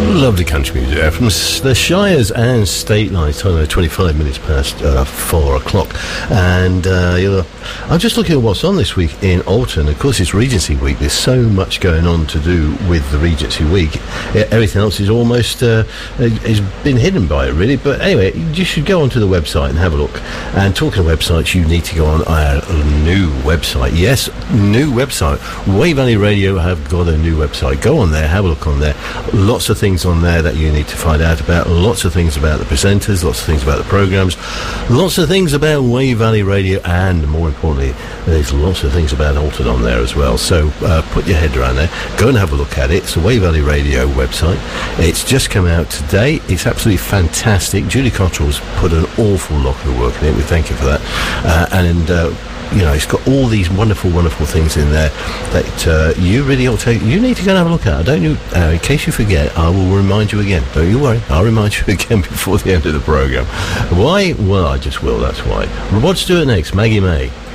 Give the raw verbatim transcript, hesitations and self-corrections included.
Lovely country music there from the Shires and State Lines. Time now twenty-five minutes past uh, four o'clock, and uh, you know, I'm just looking at what's on this week in Alton. Of course, it's Regency Week. There's so much going on to do with the Regency Week. Everything else is almost uh, has been hidden by it, really. But anyway, you should go onto the website and have a look. And talking of websites, you need to go on our new website. Yes, new website. Way Valley Radio have got a new website. Go on there, have a look on there. Lots of things on there that you need to find out about. Lots of things about the presenters, lots of things about the programmes, lots of things about Way Valley Radio, and more importantly, there's lots of things about Alton on there as well. So uh, put your head around there, go and have a look at it. It's the Way Valley Radio website. It's just come out today. It's absolutely fantastic. Julie Cottrell's put an awful lot of work in it. We thank you for that. Uh, and uh, you know, it's got all these wonderful, wonderful things in there that uh, you really ought to, you need to go and have a look at. Don't you? Uh, in case you forget, I will remind you again. Don't you worry, I'll remind you again before the end of the programme. Why? Well, I just will, that's why. Rod Stewart next, Maggie May.